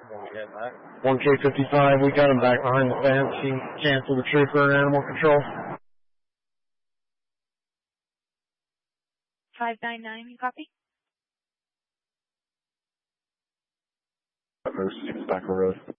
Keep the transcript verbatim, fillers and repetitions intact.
one K fifty-five, we got him back behind the fence. He canceled the trooper and animal control. five nine nine, you copy? First, back on the road.